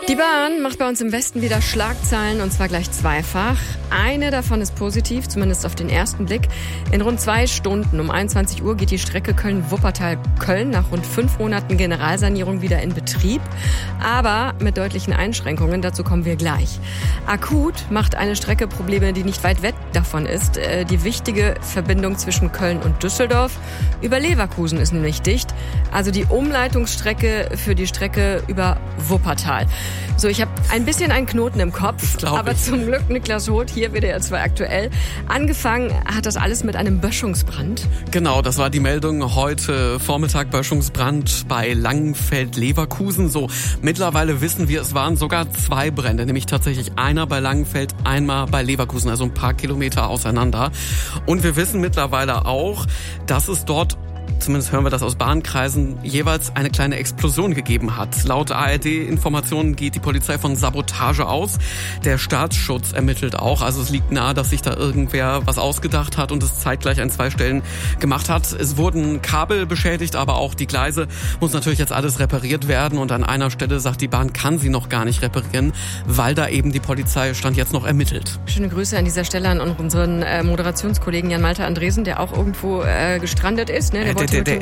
Die Bahn macht bei uns im Westen wieder Schlagzeilen, und zwar gleich zweifach. Eine davon ist positiv, zumindest auf den ersten Blick. In rund 2 Stunden um 21 Uhr geht die Strecke Köln-Wuppertal-Köln nach rund 5 Monaten Generalsanierung wieder in Betrieb. Aber mit deutlichen Einschränkungen, dazu kommen wir gleich. Akut macht eine Strecke Probleme, die nicht weit weg davon ist. Die wichtige Verbindung zwischen Köln und Düsseldorf über Leverkusen ist nämlich dicht. Also die Umleitungsstrecke für die Strecke über Wuppertal. So, ich habe ein bisschen einen Knoten im Kopf, aber zum Glück Niklas Hoth, hier WDR 2 aktuell. Angefangen hat das alles mit einem Böschungsbrand. Genau, das war die Meldung heute Vormittag, Böschungsbrand bei Langenfeld-Leverkusen. So, mittlerweile wissen wir, es waren sogar 2 Brände, nämlich tatsächlich einer bei Langenfeld, einmal bei Leverkusen, also ein paar Kilometer auseinander. Und wir wissen mittlerweile auch, dass es dort, zumindest hören wir das aus Bahnkreisen, jeweils eine kleine Explosion gegeben hat. Laut ARD-Informationen geht die Polizei von Sabotage aus. Der Staatsschutz ermittelt auch. Also es liegt nahe, dass sich da irgendwer was ausgedacht hat und es zeitgleich an 2 Stellen gemacht hat. Es wurden Kabel beschädigt, aber auch die Gleise muss natürlich jetzt alles repariert werden. Und an einer Stelle sagt die Bahn, kann sie noch gar nicht reparieren, weil da eben die Polizei Stand jetzt noch ermittelt. Schöne Grüße an dieser Stelle an unseren Moderationskollegen Jan-Malte Andresen, der auch irgendwo gestrandet ist. Ne? Der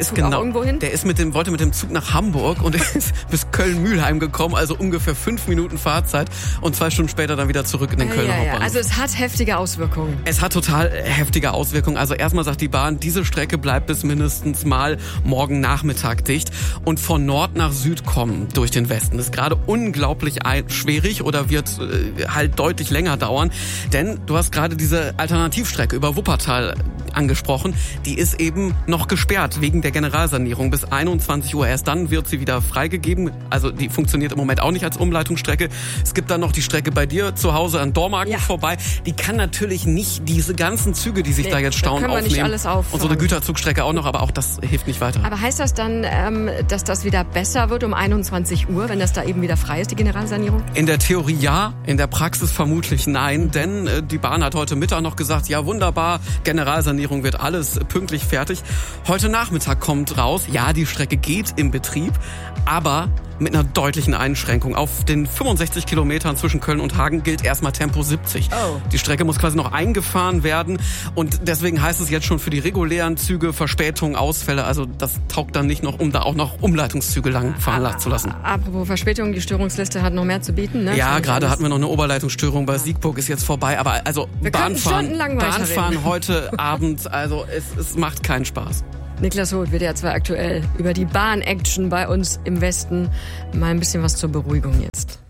wollte mit dem Zug nach Hamburg und ist bis Köln-Mühlheim gekommen, also ungefähr 5 Minuten Fahrzeit und 2 Stunden später dann wieder zurück in den Kölner Hauptbahnhof. Also es hat heftige Auswirkungen. Es hat total heftige Auswirkungen. Also erstmal sagt die Bahn, diese Strecke bleibt bis mindestens mal morgen Nachmittag dicht. Und von Nord nach Süd kommen durch den Westen ist gerade unglaublich schwierig oder wird halt deutlich länger dauern. Denn du hast gerade diese Alternativstrecke über Wuppertal angesprochen. Die ist eben noch gesperrt wegen der Generalsanierung bis 21 Uhr. Erst dann wird sie wieder freigegeben. Also die funktioniert im Moment auch nicht als Umleitungsstrecke. Es gibt dann noch die Strecke bei dir zu Hause an Dormagen vorbei. Die kann natürlich nicht diese ganzen Züge, die sich da jetzt stauen, aufnehmen. Nicht alles und so eine Güterzugstrecke auch noch, aber auch das hilft nicht weiter. Aber heißt das dann, dass das wieder besser wird um 21 Uhr, wenn das da eben wieder frei ist, die Generalsanierung? In der Theorie ja, in der Praxis vermutlich nein, denn die Bahn hat heute Mittag noch gesagt, ja wunderbar, Generalsanierung wird alles pünktlich fertig. Heute Nachmittag kommt raus, ja, die Strecke geht im Betrieb, aber mit einer deutlichen Einschränkung. Auf den 65 Kilometern zwischen Köln und Hagen gilt erstmal Tempo 70. Oh. Die Strecke muss quasi noch eingefahren werden und deswegen heißt es jetzt schon für die regulären Züge Verspätungen, Ausfälle. Also das taugt dann nicht noch, um da auch noch Umleitungszüge lang fahren zu lassen. Apropos Verspätung, die Störungsliste hat noch mehr zu bieten, ne? Ja, gerade hatten wir noch eine Oberleitungsstörung bei Siegburg, ist jetzt vorbei. Aber also Bahnfahren heute Abend, also es macht keinen Spaß. Niklas Hoth, WDR 2 aktuell, über die Bahn-Action bei uns im Westen. Mal ein bisschen was zur Beruhigung jetzt.